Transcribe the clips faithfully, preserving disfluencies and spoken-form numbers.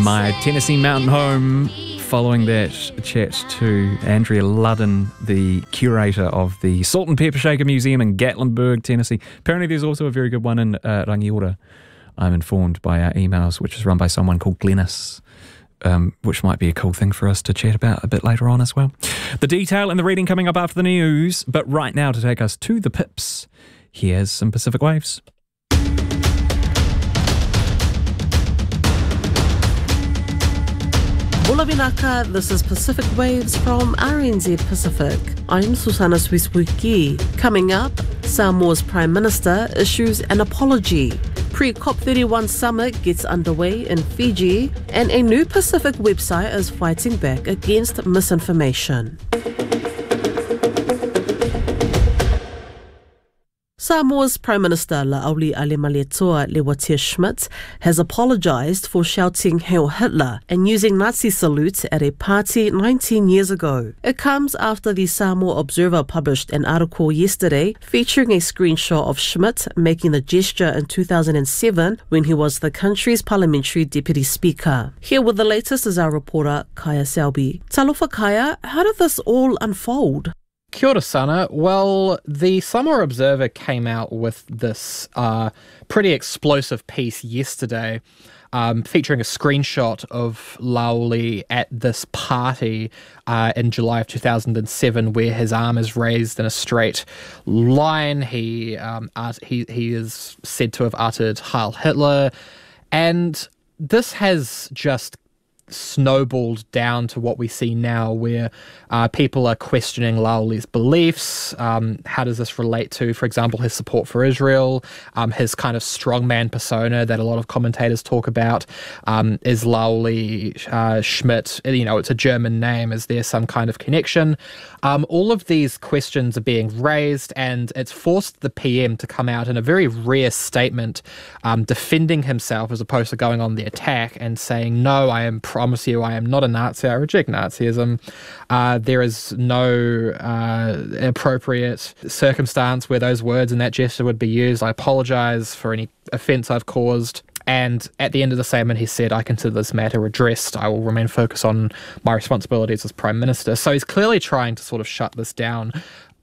My Tennessee Mountain Home. Following that chat to Andrea Ludden, the curator of the Salt and Pepper Shaker Museum in Gatlinburg, Tennessee. Apparently there's also a very good one in uh, Rangiora, I'm informed by our emails, which is run by someone called Glennis, um, which might be a cool thing for us to chat about a bit later on as well. The detail and the reading coming up after the news, but right now to take us to the pips, here's some Pacific Waves. Bula Vinaka, this is Pacific Waves from R N Z Pacific. I'm Susana Swiswiki. Coming up, Samoa's Prime Minister issues an apology. Pre-COP thirty-one summit gets underway in Fiji, and a new Pacific website is fighting back against misinformation. Samoa's Prime Minister La'auli Alemalietoa Lewatia Schmidt has apologised for shouting Heil Hitler and using Nazi salutes at a party nineteen years ago. It comes after the Samoa Observer published an article yesterday featuring a screenshot of Schmidt making the gesture in two thousand seven when he was the country's parliamentary deputy speaker. Here with the latest is our reporter Kaya Selby. Talofa Kaya, how did this all unfold? Kia ora, Sana. Well, the Samoa Observer came out with this uh, pretty explosive piece yesterday um, featuring a screenshot of La'auli at this party uh, in July of two thousand seven where his arm is raised in a straight line. He, um, art- he, he is said to have uttered Heil Hitler. And this has just snowballed down to what we see now, where uh, people are questioning La'auli's beliefs. Um, how does this relate to, for example, his support for Israel, um, his kind of strongman persona that a lot of commentators talk about? Um, is La'auli uh, Schmidt, you know, it's a German name, is there some kind of connection? Um, all of these questions are being raised, and it's forced the P M to come out in a very rare statement um, defending himself as opposed to going on the attack and saying, no, I am promise you I am not a Nazi, I reject Nazism. Uh, there is no uh, appropriate circumstance where those words and that gesture would be used. I apologise for any offence I've caused. And at the end of the statement, he said, I consider this matter addressed. I will remain focused on my responsibilities as Prime Minister. So he's clearly trying to sort of shut this down.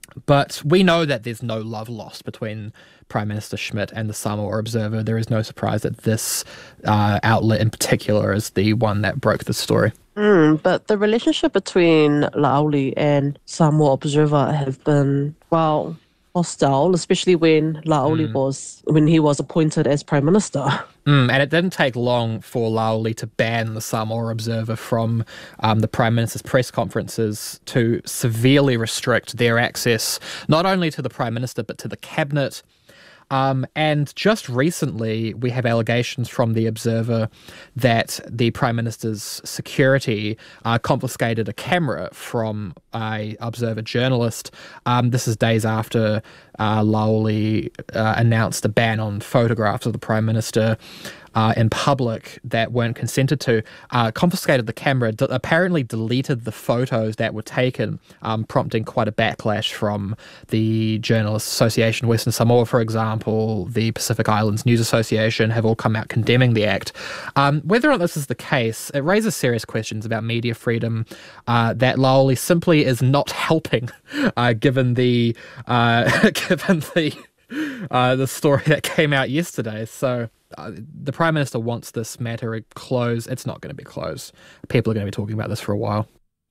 But we know that there's no love lost between Prime Minister Schmidt and the Samoa Observer. There is no surprise that this uh, outlet in particular is the one that broke the story. Mm, but the relationship between La'auli and Samoa Observer have been, well, hostile, especially when La'auli mm. was, when he was appointed as Prime Minister. Mm, and it didn't take long for La'auli to ban the Samoa Observer from um, the Prime Minister's press conferences to severely restrict their access not only to the Prime Minister but to the Cabinet. Um, and just recently, we have allegations from the Observer that the Prime Minister's security uh, confiscated a camera from a Observer journalist. Um, this is days after uh, La'auli uh, announced a ban on photographs of the Prime Minister Uh, in public that weren't consented to, uh, confiscated the camera, d- apparently deleted the photos that were taken, um, prompting quite a backlash from the Journalists Association Western Samoa, for example, the Pacific Islands News Association have all come out condemning the act. Um, whether or not this is the case, it raises serious questions about media freedom uh, that La'auli simply is not helping, uh, given the uh, given the uh, the story that came out yesterday. So. Uh, the Prime Minister wants this matter closed. It's not going to be closed. People are going to be talking about this for a while.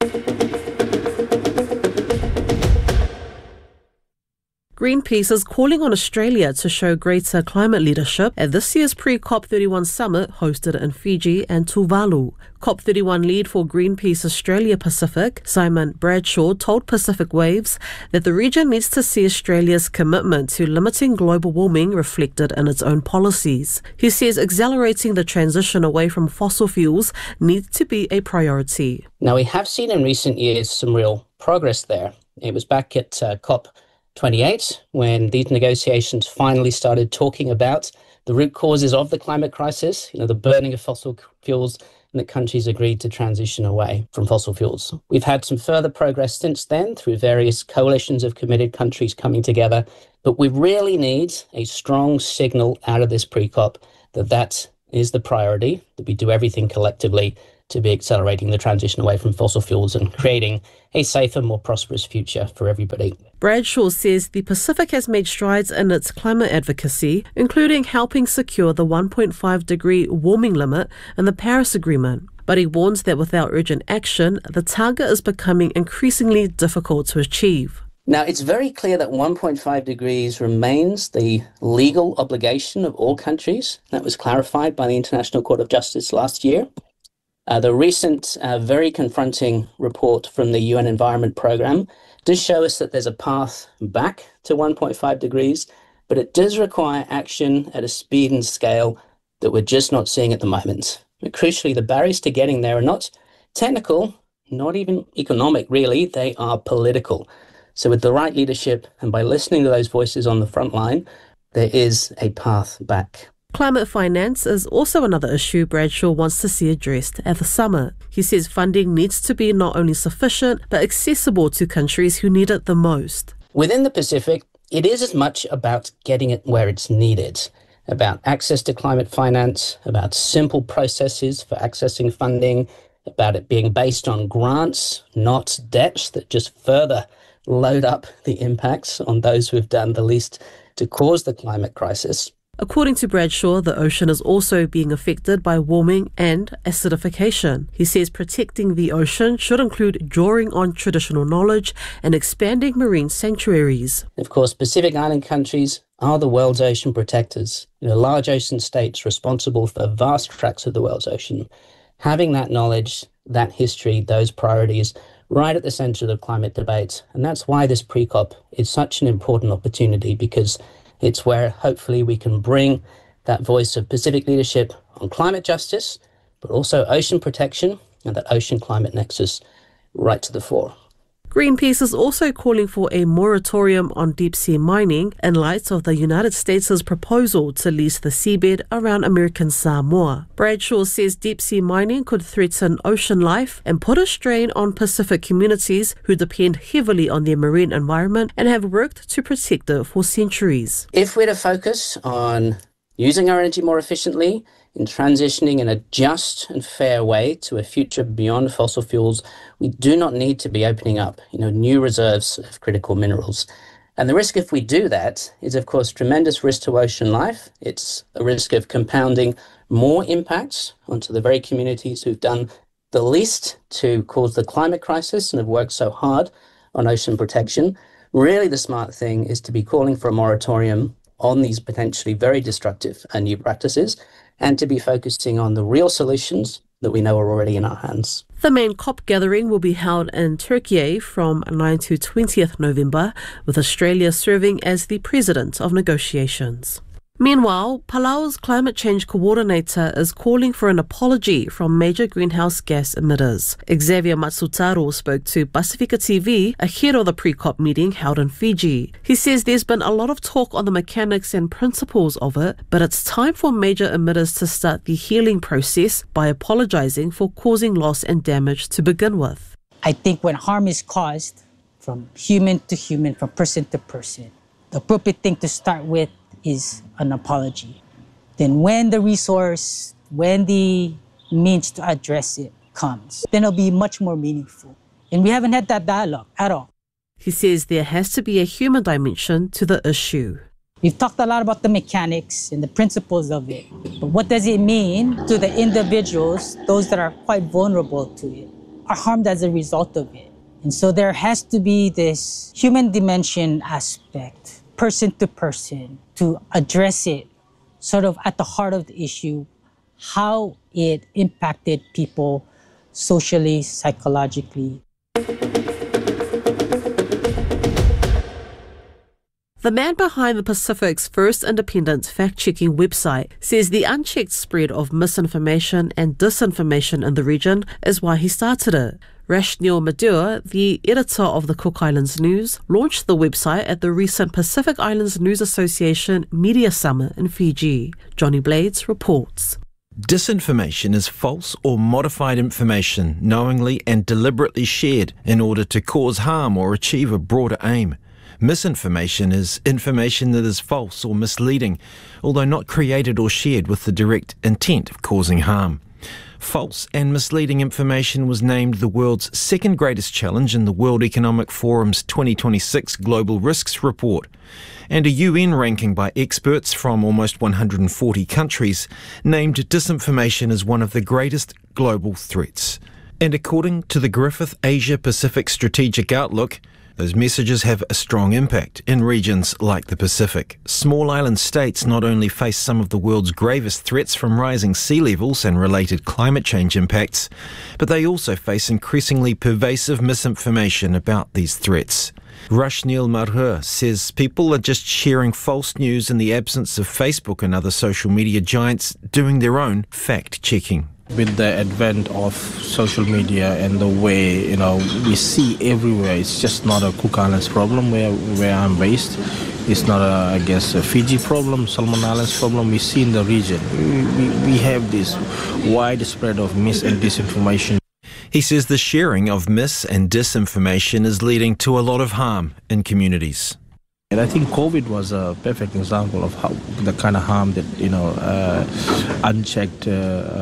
Greenpeace is calling on Australia to show greater climate leadership at this year's pre-COP thirty-one summit hosted in Fiji and Tuvalu. COP thirty-one lead for Greenpeace Australia Pacific, Simon Bradshaw, told Pacific Waves that the region needs to see Australia's commitment to limiting global warming reflected in its own policies. He says accelerating the transition away from fossil fuels needs to be a priority. Now, we have seen in recent years some real progress there. It was back at uh, COP twenty-eight when these negotiations finally started talking about the root causes of the climate crisis, you know, the burning of fossil fuels, and that countries agreed to transition away from fossil fuels. We've had some further progress since then through various coalitions of committed countries coming together, but we really need a strong signal out of this pre-COP that that is the priority, that we do everything collectively to be accelerating the transition away from fossil fuels and creating a safer, more prosperous future for everybody. Bradshaw says the Pacific has made strides in its climate advocacy, including helping secure the one point five degree warming limit in the Paris Agreement. But he warns that without urgent action, the target is becoming increasingly difficult to achieve. Now, it's very clear that one point five degrees remains the legal obligation of all countries. That was clarified by the International Court of Justice last year. Uh, the recent uh, very confronting report from the U N Environment Programme does show us that there's a path back to one point five degrees, but it does require action at a speed and scale that we're just not seeing at the moment. But crucially, the barriers to getting there are not technical, not even economic, really. They are political. So with the right leadership and by listening to those voices on the front line, there is a path back. Climate finance is also another issue Bradshaw wants to see addressed at the summit. He says funding needs to be not only sufficient, but accessible to countries who need it the most. Within the Pacific, it is as much about getting it where it's needed, about access to climate finance, about simple processes for accessing funding, about it being based on grants, not debts that just further load up the impacts on those who have done the least to cause the climate crisis. According to Bradshaw, the ocean is also being affected by warming and acidification. He says protecting the ocean should include drawing on traditional knowledge and expanding marine sanctuaries. Of course, Pacific Island countries are the world's ocean protectors, you know, large ocean states responsible for vast tracts of the world's ocean. Having that knowledge, that history, those priorities right at the centre of the climate debate. And that's why this pre-COP is such an important opportunity, because it's where hopefully we can bring that voice of Pacific leadership on climate justice, but also ocean protection and that ocean climate nexus right to the fore. Greenpeace is also calling for a moratorium on deep-sea mining in light of the United States' proposal to lease the seabed around American Samoa. Bradshaw says deep-sea mining could threaten ocean life and put a strain on Pacific communities who depend heavily on their marine environment and have worked to protect it for centuries. If we're to focus on using our energy more efficiently, in transitioning in a just and fair way to a future beyond fossil fuels, we do not need to be opening up, you know, new reserves of critical minerals. And the risk if we do that is, of course, tremendous risk to ocean life. It's a risk of compounding more impacts onto the very communities who've done the least to cause the climate crisis and have worked so hard on ocean protection. Really, the smart thing is to be calling for a moratorium on these potentially very destructive and new practices, and to be focusing on the real solutions that we know are already in our hands. The main COP gathering will be held in Turkey from ninth to twentieth November, with Australia serving as the president of negotiations. Meanwhile, Palau's climate change coordinator is calling for an apology from major greenhouse gas emitters. Xavier Matsutaro spoke to Pasifika T V ahead of the pre-COP meeting held in Fiji. He says there's been a lot of talk on the mechanics and principles of it, but it's time for major emitters to start the healing process by apologizing for causing loss and damage to begin with. I think when harm is caused from human to human, from person to person, the appropriate thing to start with is an apology. Then when the resource, when the means to address it comes, then it'll be much more meaningful. And we haven't had that dialogue at all. He says there has to be a human dimension to the issue. We've talked a lot about the mechanics and the principles of it, but what does it mean to the individuals, those that are quite vulnerable to it, are harmed as a result of it? And so there has to be this human dimension aspect, person to person, to address it sort of at the heart of the issue, how it impacted people socially, psychologically. The man behind the Pacific's first independent fact-checking website says the unchecked spread of misinformation and disinformation in the region is why he started it. Rashnil Madhur, the editor of the Cook Islands News, launched the website at the recent Pacific Islands News Association Media Summit in Fiji. Johnny Blades reports. Disinformation is false or modified information knowingly and deliberately shared in order to cause harm or achieve a broader aim. Misinformation is information that is false or misleading, although not created or shared with the direct intent of causing harm. False and misleading information was named the world's second greatest challenge in the World Economic Forum's twenty twenty-six Global Risks Report. And a U N ranking by experts from almost one hundred forty countries named disinformation as one of the greatest global threats. And according to the Griffith Asia Pacific Strategic Outlook, those messages have a strong impact in regions like the Pacific. Small island states not only face some of the world's gravest threats from rising sea levels and related climate change impacts, but they also face increasingly pervasive misinformation about these threats. Rushnil Madhur says people are just sharing false news in the absence of Facebook and other social media giants doing their own fact-checking. With the advent of social media and the way, you know, we see everywhere, it's just not a Cook Islands problem where, where I'm based. It's not, a, I guess, a Fiji problem, Solomon Islands problem. We see in the region. We, we, we have this widespread of mis and disinformation. He says the sharing of mis and disinformation is leading to a lot of harm in communities. And I think COVID was a perfect example of how the kind of harm that, you know, uh, unchecked uh,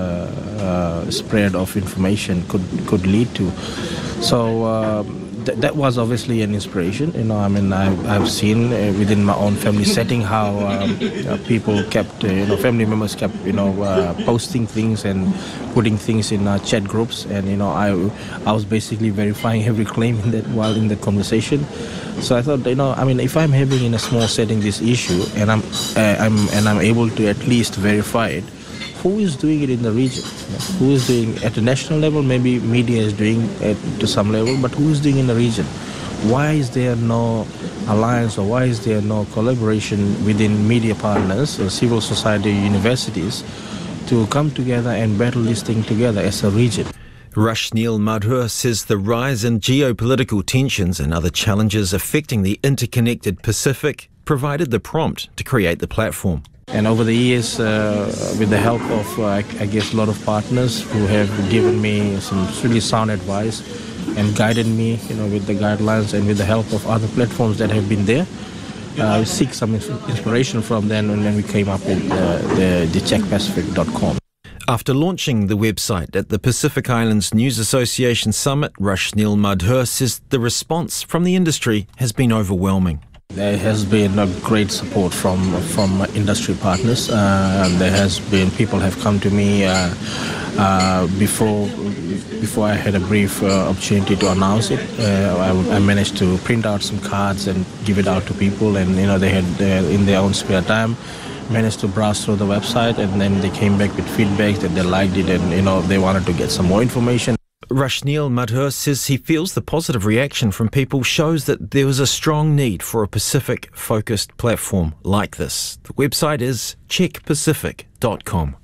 uh, spread of information could, could lead to. So uh, th- that was obviously an inspiration. You know, I mean, I've, I've seen uh, within my own family setting how um, uh, people kept, uh, you know, family members kept, you know, uh, posting things and putting things in uh, chat groups. And, you know, I, I was basically verifying every claim in that while in the conversation. So I thought, you know, I mean, if I'm having in a small setting this issue and I'm, uh, I'm and I'm able to at least verify it, who is doing it in the region? You know, who is doing at the national level? Maybe media is doing it to some level, but who is doing in the region? Why is there no alliance or why is there no collaboration within media partners or civil society universities to come together and battle this thing together as a region? Rushnil Madhur says the rise in geopolitical tensions and other challenges affecting the interconnected Pacific provided the prompt to create the platform. And over the years, uh, with the help of, uh, I guess, a lot of partners who have given me some really sound advice and guided me, you know, with the guidelines and with the help of other platforms that have been there, uh, we seek some inspiration from them, and then we came up with uh, the, the check pacific dot com. After launching the website at the Pacific Islands News Association Summit, Rushnil Madhur says the response from the industry has been overwhelming. There has been a great support from from industry partners. Uh, there has been people have come to me uh, uh, before before I had a brief uh, opportunity to announce it. Uh, I, I managed to print out some cards and give it out to people, and you know they had uh, in their own spare time managed to browse through the website, and then they came back with feedback that they liked it and you know they wanted to get some more information. Rushnil Madhur says he feels the positive reaction from people shows that there was a strong need for a Pacific-focused platform like this. The website is check pacific dot com.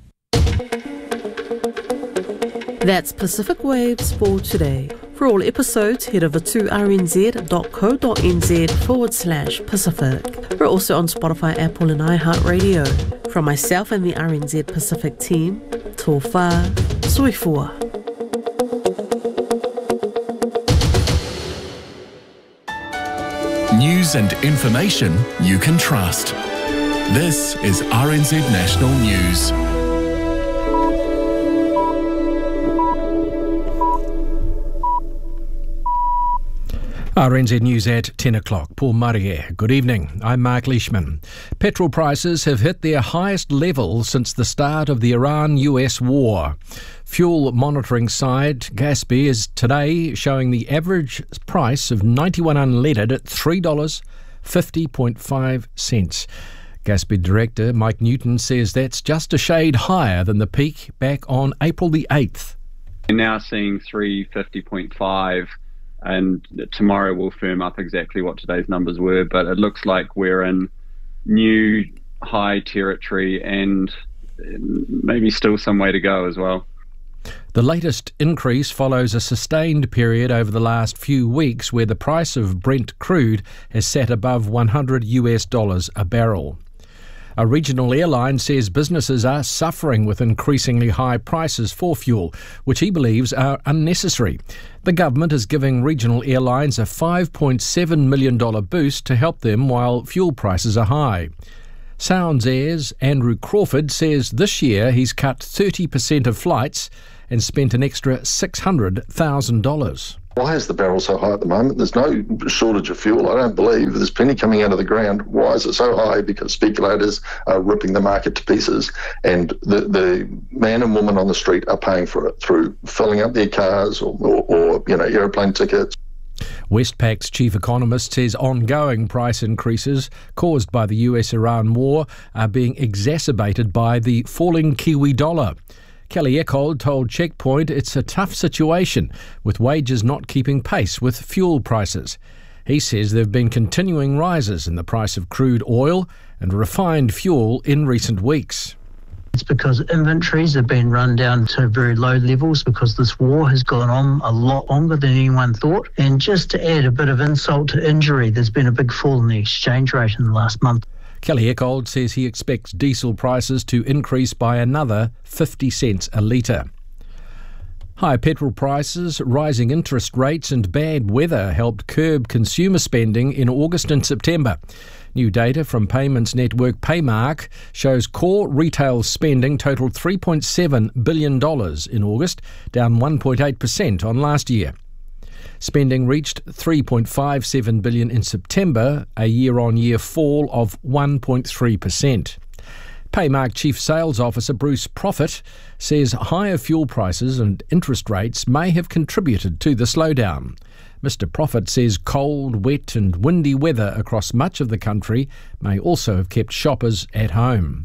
That's Pacific Waves for today. For all episodes, head over to rnz dot co dot nz forward slash Pacific. We're also on Spotify, Apple and iHeartRadio. From myself and the R N Z Pacific team, tō whā, soifua. News and information you can trust. This is R N Z National News. R N Z News at ten o'clock. Paul Marie. Good evening. I'm Mark Leishman. Petrol prices have hit their highest level since the start of the Iran-U S war. Fuel monitoring site Gaspy is today showing the average price of ninety-one unleaded at three dollars fifty point five cents. Gaspy Director Mike Newton says that's just a shade higher than the peak back on April the eighth. We're now seeing three fifty point five, and tomorrow we'll firm up exactly what today's numbers were, but it looks like we're in new high territory and maybe still some way to go as well. The latest increase follows a sustained period over the last few weeks where the price of Brent crude has sat above one hundred US dollars a barrel. A regional airline says businesses are suffering with increasingly high prices for fuel, which he believes are unnecessary. The government is giving regional airlines a five point seven million dollars boost to help them while fuel prices are high. Sounds Air's Andrew Crawford says this year he's cut thirty percent of flights and spent an extra six hundred thousand dollars. Why is the barrel so high at the moment? There's no shortage of fuel, I don't believe. There's plenty coming out of the ground. Why is it so high? Because speculators are ripping the market to pieces, and the, the man and woman on the street are paying for it through filling up their cars or, or, or you know, aeroplane tickets. Westpac's chief economist says ongoing price increases caused by the U S Iran war are being exacerbated by the falling Kiwi dollar. Kelly Echold told Checkpoint it's a tough situation, with wages not keeping pace with fuel prices. He says there have been continuing rises in the price of crude oil and refined fuel in recent weeks. It's because inventories have been run down to very low levels because this war has gone on a lot longer than anyone thought. And just to add a bit of insult to injury, there's been a big fall in the exchange rate in the last month. Kelly Echold says he expects diesel prices to increase by another fifty cents a litre. High petrol prices, rising interest rates and bad weather helped curb consumer spending in August and September. New data from payments network Paymark shows core retail spending totaled three point seven billion dollars in August, down one point eight percent on last year. Spending reached three point five seven billion dollars in September, a year-on-year fall of one point three percent. Paymark Chief Sales Officer Bruce Proffitt says higher fuel prices and interest rates may have contributed to the slowdown. Mister Proffitt says cold, wet and windy weather across much of the country may also have kept shoppers at home.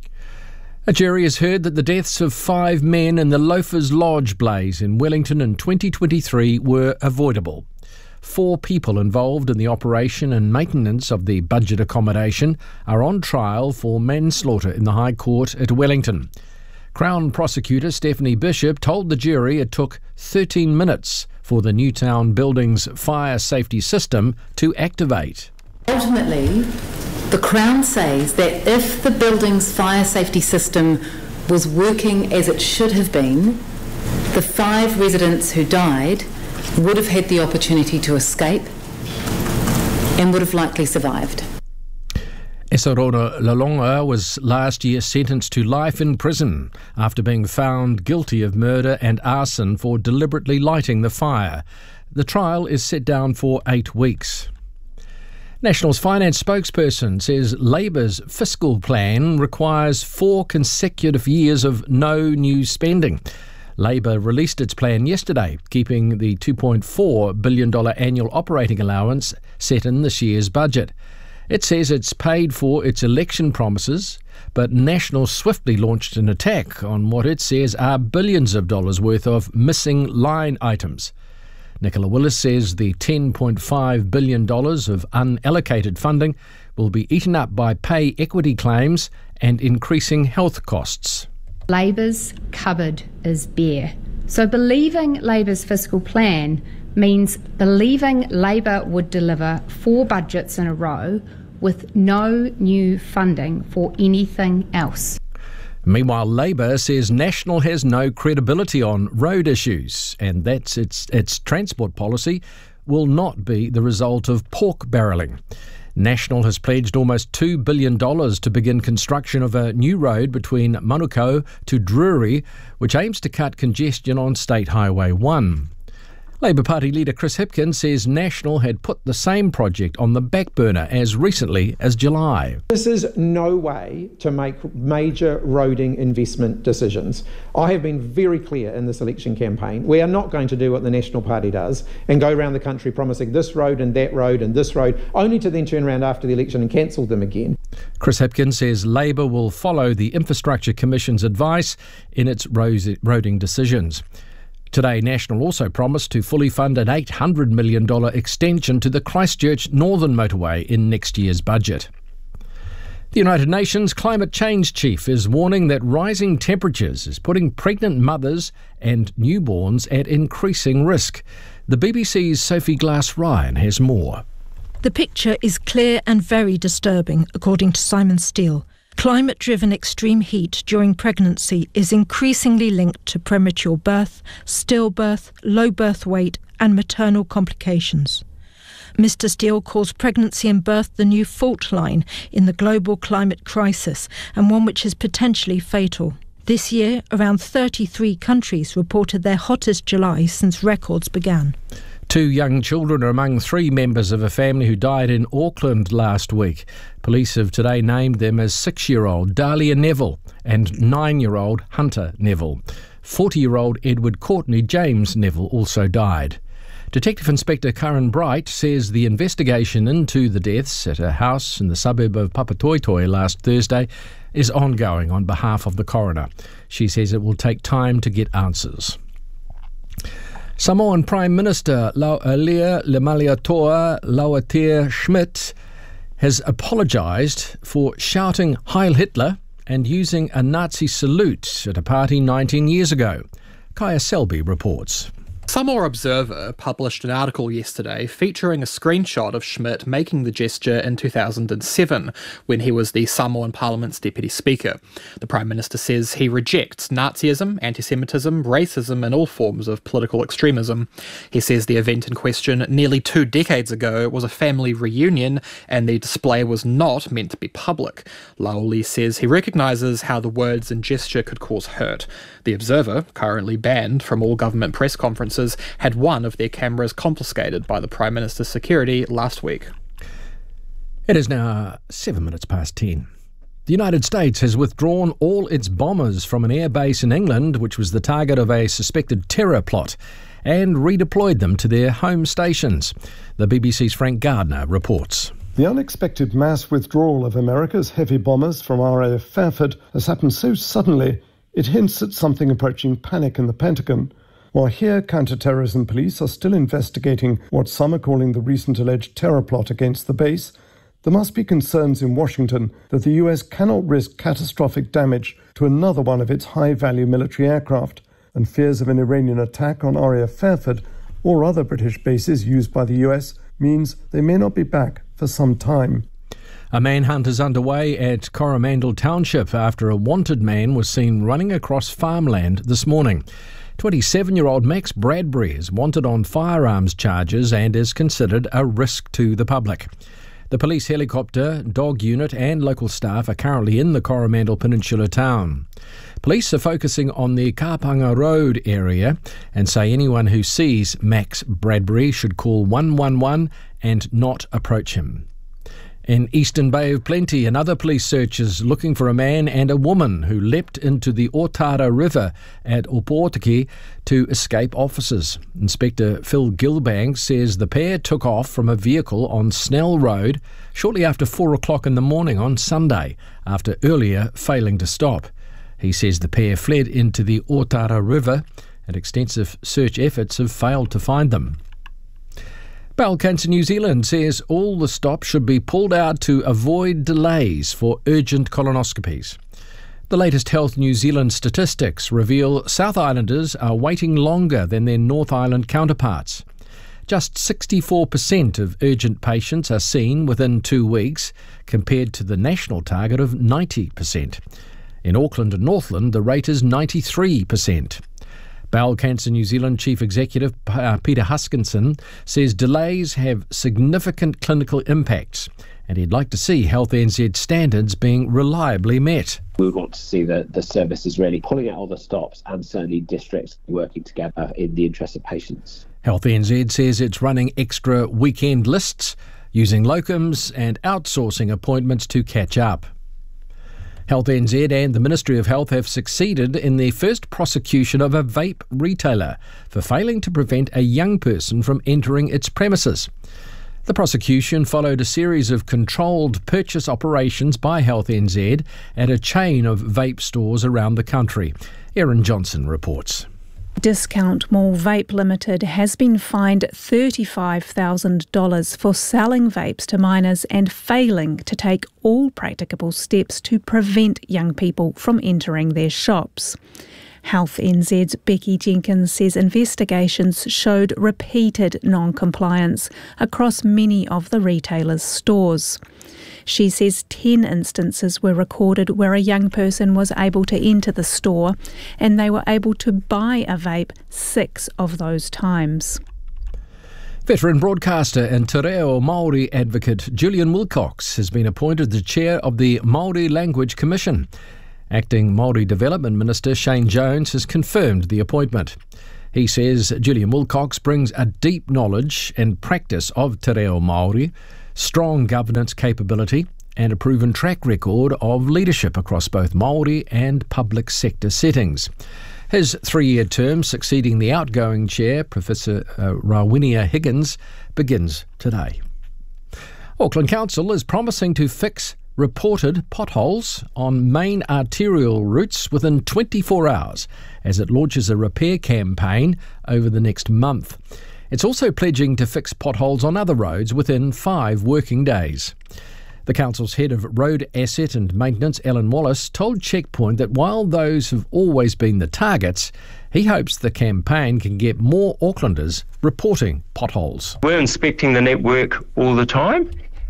A jury has heard that the deaths of five men in the Loafers Lodge blaze in Wellington in twenty twenty-three were avoidable. Four people involved in the operation and maintenance of the budget accommodation are on trial for manslaughter in the High Court at Wellington. Crown Prosecutor Stephanie Bishop told the jury it took thirteen minutes for the Newtown building's fire safety system to activate. Ultimately, the Crown says that if the building's fire safety system was working as it should have been, the five residents who died would have had the opportunity to escape and would have likely survived. Esarona Lalonga was last year sentenced to life in prison after being found guilty of murder and arson for deliberately lighting the fire. The trial is set down for eight weeks. National's finance spokesperson says Labour's fiscal plan requires four consecutive years of no new spending. Labour released its plan yesterday, keeping the two point four billion dollars annual operating allowance set in this year's budget. It says it's paid for its election promises, but National swiftly launched an attack on what it says are billions of dollars worth of missing line items. Nicola Willis says the ten point five billion dollars of unallocated funding will be eaten up by pay equity claims and increasing health costs. Labor's cupboard is bare. So believing Labor's fiscal plan means believing Labor would deliver four budgets in a row with no new funding for anything else. Meanwhile, Labour says National has no credibility on road issues, and that's its its transport policy will not be the result of pork barrelling. National has pledged almost two billion dollars to begin construction of a new road between Manukau to Drury, which aims to cut congestion on State Highway one. Labour Party leader Chris Hipkins says National had put the same project on the back burner as recently as July. This is no way to make major roading investment decisions. I have been very clear in this election campaign. We are not going to do what the National Party does and go around the country promising this road and that road and this road, only to then turn around after the election and cancel them again. Chris Hipkins says Labour will follow the Infrastructure Commission's advice in its roading decisions. Today, National also promised to fully fund an eight hundred million dollars extension to the Christchurch Northern Motorway in next year's budget. The United Nations Climate Change Chief is warning that rising temperatures is putting pregnant mothers and newborns at increasing risk. The B B C's Sophie Glass-Ryan has more. The picture is clear and very disturbing, according to Simon Steele. Climate-driven extreme heat during pregnancy is increasingly linked to premature birth, stillbirth, low birth weight and maternal complications. Mister Steele calls pregnancy and birth the new fault line in the global climate crisis and one which is potentially fatal. This year, around thirty-three countries reported their hottest July since records began. Two young children are among three members of a family who died in Auckland last week. Police have today named them as six-year-old Dahlia Neville and nine-year-old Hunter Neville. forty-year-old Edward Courtney James Neville also died. Detective Inspector Karen Bright says the investigation into the deaths at a house in the suburb of Papatoetoe last Thursday is ongoing on behalf of the coroner. She says it will take time to get answers. Samoan Prime Minister Laualia Leimaliatoa Lauatir-Schmidt has apologised for shouting Heil Hitler and using a Nazi salute at a party nineteen years ago. Kaya Selby reports. Samoa Observer published an article yesterday featuring a screenshot of Schmidt making the gesture in two thousand seven when he was the Samoan Parliament's Deputy Speaker. The Prime Minister says he rejects Nazism, anti-Semitism, racism and all forms of political extremism. He says the event in question nearly two decades ago was a family reunion and the display was not meant to be public. Lauli says he recognises how the words and gesture could cause hurt. The Observer, currently banned from all government press conferences, had one of their cameras confiscated by the Prime Minister's security last week. It is now seven minutes past ten. The United States has withdrawn all its bombers from an airbase in England, which was the target of a suspected terror plot, and redeployed them to their home stations. The B B C's Frank Gardner reports. The unexpected mass withdrawal of America's heavy bombers from R A F Fairford has happened so suddenly it hints at something approaching panic in the Pentagon. While here, counter-terrorism police are still investigating what some are calling the recent alleged terror plot against the base, there must be concerns in Washington that the U S cannot risk catastrophic damage to another one of its high-value military aircraft, and fears of an Iranian attack on R A F Fairford or other British bases used by the U S means they may not be back for some time. A manhunt is underway at Coromandel Township after a wanted man was seen running across farmland this morning. twenty-seven-year-old Max Bradbury is wanted on firearms charges and is considered a risk to the public. The police helicopter, dog unit and local staff are currently in the Coromandel Peninsula town. Police are focusing on the Kapanga Road area and say anyone who sees Max Bradbury should call one one one and not approach him. In Eastern Bay of Plenty, another police search is looking for a man and a woman who leapt into the Otara River at Opotiki to escape officers. Inspector Phil Gilbank says the pair took off from a vehicle on Snell Road shortly after four o'clock in the morning on Sunday, after earlier failing to stop. He says the pair fled into the Otara River and extensive search efforts have failed to find them. Bowel Cancer New Zealand says all the stops should be pulled out to avoid delays for urgent colonoscopies. The latest Health New Zealand statistics reveal South Islanders are waiting longer than their North Island counterparts. Just sixty-four percent of urgent patients are seen within two weeks, compared to the national target of ninety percent. In Auckland and Northland, the rate is ninety-three percent. Bowel Cancer New Zealand Chief Executive uh, Peter Huskinson says delays have significant clinical impacts, and he'd like to see Health N Z standards being reliably met. We would want to see that the service is really pulling out all the stops and certainly districts working together in the interest of patients. Health N Z says it's running extra weekend lists, using locums and outsourcing appointments to catch up. Health N Z and the Ministry of Health have succeeded in their first prosecution of a vape retailer for failing to prevent a young person from entering its premises. The prosecution followed a series of controlled purchase operations by Health N Z at a chain of vape stores around the country. Erin Johnson reports. Discount Mall Vape Limited has been fined thirty-five thousand dollars for selling vapes to minors and failing to take all practicable steps to prevent young people from entering their shops. Health N Z's Becky Jenkins says investigations showed repeated non-compliance across many of the retailer's stores. She says ten instances were recorded where a young person was able to enter the store and they were able to buy a vape six of those times. Veteran broadcaster and te reo Māori advocate Julian Wilcox has been appointed the chair of the Māori Language Commission. Acting Māori Development Minister Shane Jones has confirmed the appointment. He says Julian Wilcox brings a deep knowledge and practice of te reo Māori, strong governance capability and a proven track record of leadership across both Māori and public sector settings. His three-year term succeeding the outgoing chair, Professor uh, Rawinia Higgins, begins today. Auckland Council is promising to fix reported potholes on main arterial routes within twenty-four hours as it launches a repair campaign over the next month. It's also pledging to fix potholes on other roads within five working days. The Council's head of Road Asset and Maintenance, Alan Wallace, told Checkpoint that while those have always been the targets, he hopes the campaign can get more Aucklanders reporting potholes. We're inspecting the network all the time,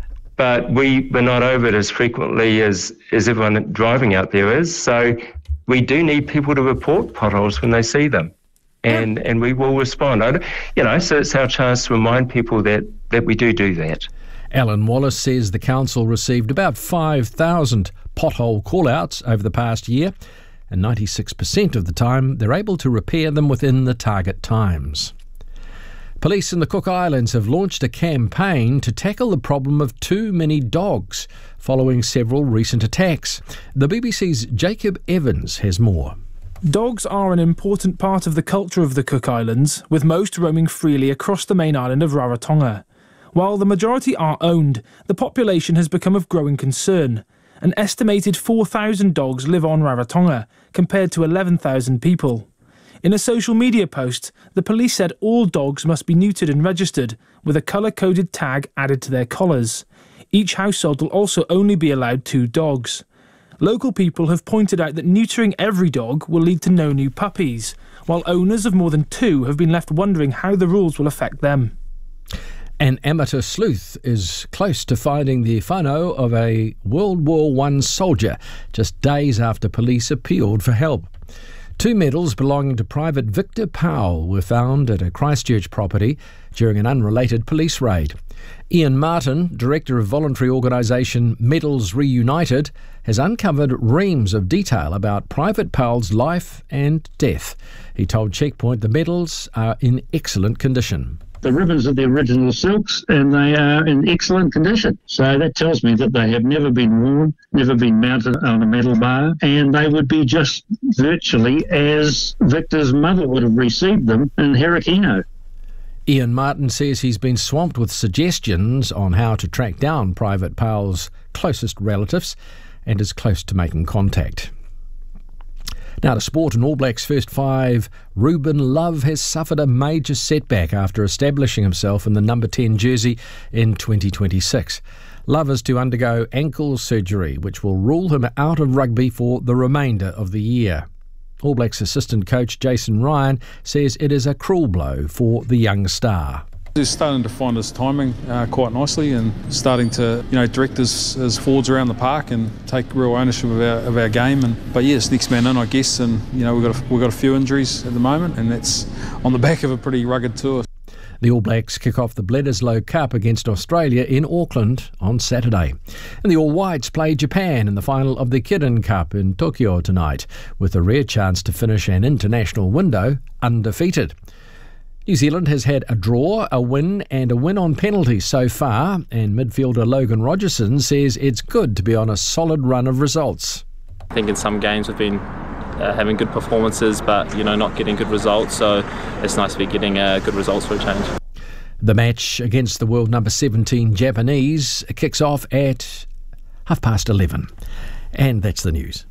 but we, we're not over it as frequently as, as everyone driving out there is. So we do need people to report potholes when they see them. And and we will respond. I, you know, so it's our chance to remind people that, that we do do that. Alan Wallace says the council received about five thousand pothole call-outs over the past year, and ninety-six percent of the time they're able to repair them within the target times. Police in the Cook Islands have launched a campaign to tackle the problem of too many dogs following several recent attacks. The B B C's Jacob Evans has more. Dogs are an important part of the culture of the Cook Islands, with most roaming freely across the main island of Rarotonga. While the majority are owned, the population has become of growing concern. An estimated four thousand dogs live on Rarotonga, compared to eleven thousand people. In a social media post, the police said all dogs must be neutered and registered, with a colour-coded tag added to their collars. Each household will also only be allowed two dogs. Local people have pointed out that neutering every dog will lead to no new puppies, while owners of more than two have been left wondering how the rules will affect them. An amateur sleuth is close to finding the whānau of a World War One soldier, just days after police appealed for help. Two medals belonging to Private Victor Powell were found at a Christchurch property during an unrelated police raid. Ian Martin, director of voluntary organisation Medals Reunited, has uncovered reams of detail about Private Powell's life and death. He told Checkpoint the medals are in excellent condition. The ribbons are the original silks and they are in excellent condition. So that tells me that they have never been worn, never been mounted on a metal bar, and they would be just virtually as Victor's mother would have received them in Herakino. Ian Martin says he's been swamped with suggestions on how to track down Private Powell's closest relatives and is close to making contact. Now to sport, and All Blacks first five, Ruben Love has suffered a major setback after establishing himself in the number ten jersey in twenty twenty-six. Love is to undergo ankle surgery, which will rule him out of rugby for the remainder of the year. All Blacks assistant coach Jason Ryan says it is a cruel blow for the young star. He's starting to find his timing uh, quite nicely and starting to, you know, direct his, his forwards around the park and take real ownership of our, of our game. And but yes, next man in, I guess. And you know, we've got a, we've got a few injuries at the moment, and that's on the back of a pretty rugged tour. The All Blacks kick off the Bledisloe Cup against Australia in Auckland on Saturday. And the All Whites play Japan in the final of the Kirin Cup in Tokyo tonight, with a rare chance to finish an international window undefeated. New Zealand has had a draw, a win and a win on penalties so far, and midfielder Logan Rogerson says it's good to be on a solid run of results. I think in some games we've been uh, having good performances but, you know, not getting good results, so it's nice to be getting uh, good results for a change. The match against the world number seventeen Japanese kicks off at half past eleven. And that's the news.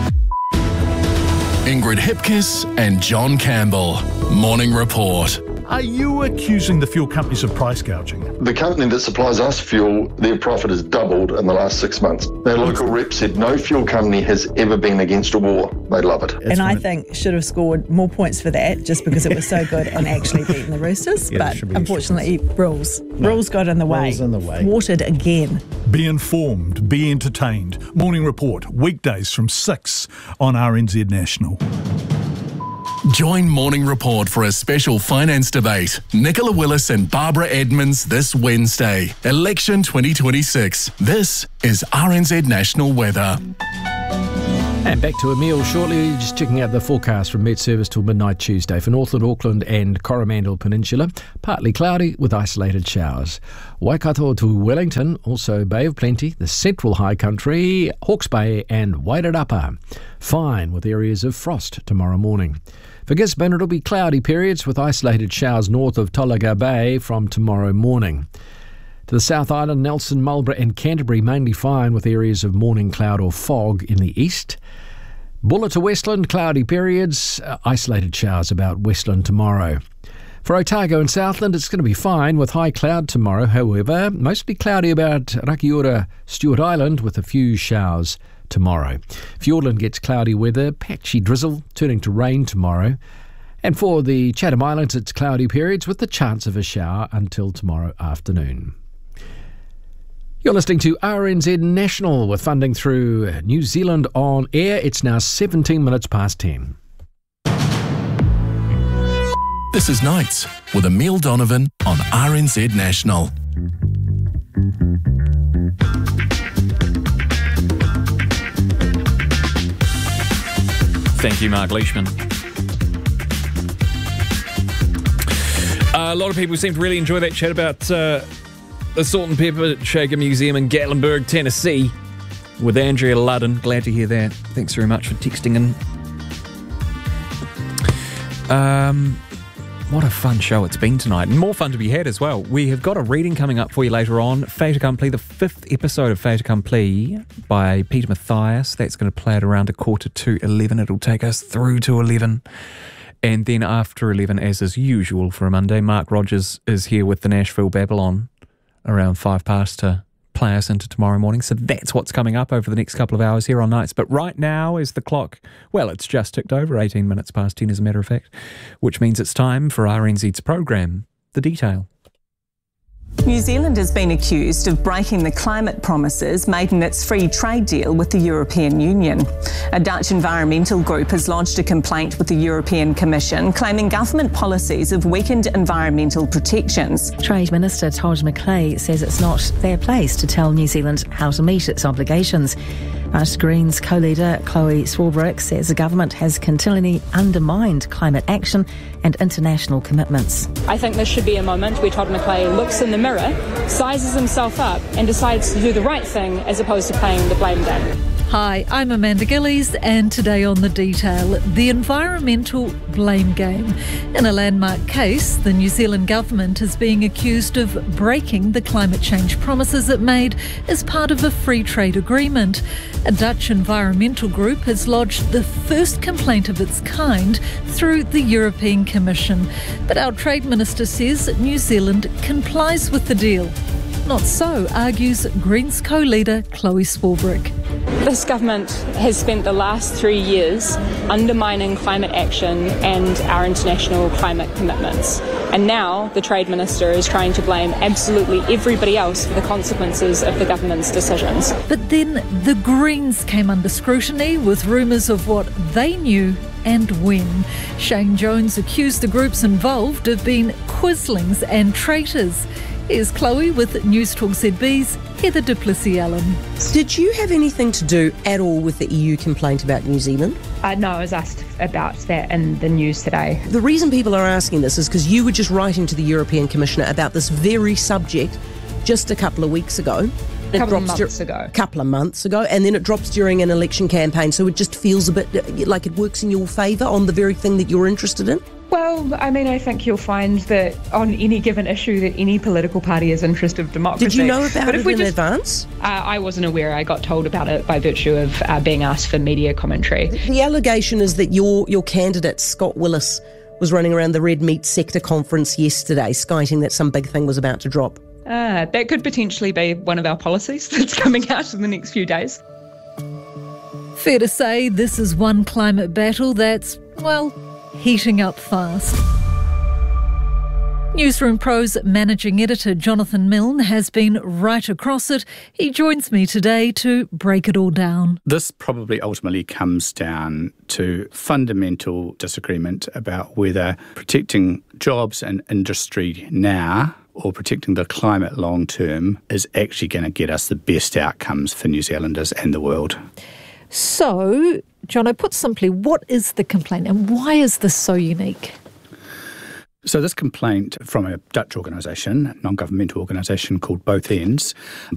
Ingrid Hipkiss and John Campbell. Morning Report. Are you accusing the fuel companies of price gouging? The company that supplies us fuel, their profit has doubled in the last six months. Their local rep said no fuel company has ever been against a war. They love it. And I think should have scored more points for that just because it was so good and actually beaten the Roosters. Yeah, but unfortunately, rules. No, rules got in the way. rules in the way. Thwarted again. Be informed, be entertained. Morning Report, weekdays from six on R N Z National. Join Morning Report for a special finance debate. Nicola Willis and Barbara Edmonds this Wednesday. Election twenty twenty-six. This is R N Z National Weather. And back to a meal shortly. Just checking out the forecast from Met Service till midnight Tuesday for Northland, Auckland and Coromandel Peninsula. Partly cloudy with isolated showers. Waikato to Wellington, also Bay of Plenty, the central high country, Hawke's Bay and Wairarapa. Fine with areas of frost tomorrow morning. For Gisborne, it'll be cloudy periods with isolated showers north of Tolaga Bay from tomorrow morning. To the South Island, Nelson, Marlborough and Canterbury mainly fine with areas of morning cloud or fog in the east. Bulla to Westland, cloudy periods, uh, isolated showers about Westland tomorrow. For Otago and Southland, it's going to be fine with high cloud tomorrow, however, mostly cloudy about Rakiura, Stewart Island with a few showers tomorrow. Fiordland gets cloudy weather, patchy drizzle, turning to rain tomorrow. And for the Chatham Islands, it's cloudy periods with the chance of a shower until tomorrow afternoon. You're listening to R N Z National with funding through New Zealand On Air. It's now seventeen minutes past ten. This is Nights with Emile Donovan on R N Z National. Thank you, Mark Leishman. Uh, a lot of people seem to really enjoy that chat about uh, the Salt and Pepper Shaker Museum in Gatlinburg, Tennessee, with Andrea Ludden. Glad to hear that. Thanks very much for texting in. Um, what a fun show it's been tonight. And more fun to be had as well. We have got a reading coming up for you later on. Fait Accompli, the fifth episode of Fait Accompli by Peter Mathias. That's going to play at around a quarter to eleven. It'll take us through to eleven. And then after eleven, as is usual for a Monday, Mark Rogers is here with the Nashville Babylon around five past to play us into tomorrow morning. So that's what's coming up over the next couple of hours here on Nights. But right now is the clock, well, it's just ticked over, eighteen minutes past ten as a matter of fact, which means it's time for R N Z's program, The Detail. New Zealand has been accused of breaking the climate promises made in its free trade deal with the European Union. A Dutch environmental group has lodged a complaint with the European Commission claiming government policies have weakened environmental protections. Trade Minister Todd McClay says it's not their place to tell New Zealand how to meet its obligations. But Greens co-leader Chloe Swarbrick says the government has continually undermined climate action and international commitments. I think this should be a moment where Todd McClay looks in the mirror, sizes himself up and decides to do the right thing as opposed to playing the blame game. Hi, I'm Amanda Gillies, and today on The Detail, the environmental blame game. In a landmark case, the New Zealand government is being accused of breaking the climate change promises it made as part of a free trade agreement. A Dutch environmental group has lodged the first complaint of its kind through the European Commission. But our Trade Minister says New Zealand complies with the deal. Not so, argues Greens co-leader Chloe Swarbrick. This government has spent the last three years undermining climate action and our international climate commitments. And now the Trade Minister is trying to blame absolutely everybody else for the consequences of the government's decisions. But then the Greens came under scrutiny with rumours of what they knew and when. Shane Jones accused the groups involved of being quislings and traitors. Here's Chloe with News Talk Z B's Heather du Plessis-Allen. Did you have anything to do at all with the E U complaint about New Zealand? Uh, no, I was asked about that in the news today. The reason people are asking this is because you were just writing to the European Commissioner about this very subject just a couple of weeks ago. A couple of months ago. A couple of months ago, and then it drops during an election campaign, so it just feels a bit like it works in your favour on the very thing that you're interested in? Well, I mean, I think you'll find that on any given issue that any political party is interested in democracy. Did you know about but it if we in just, advance? Uh, I wasn't aware. I got told about it by virtue of uh, being asked for media commentary. The allegation is that your your candidate, Scott Willis, was running around the red meat sector conference yesterday, skiting that some big thing was about to drop. Ah, that could potentially be one of our policies that's coming out in the next few days. Fair to say this is one climate battle that's, well, heating up fast. Newsroom Pro's managing editor Jonathan Milne has been right across it. He joins me today to break it all down. This probably ultimately comes down to fundamental disagreement about whether protecting jobs and industry now or protecting the climate long term is actually going to get us the best outcomes for New Zealanders and the world. So, Jono, put simply, what is the complaint and why is this so unique? So this complaint from a Dutch organisation, non-governmental organisation called Both Ends,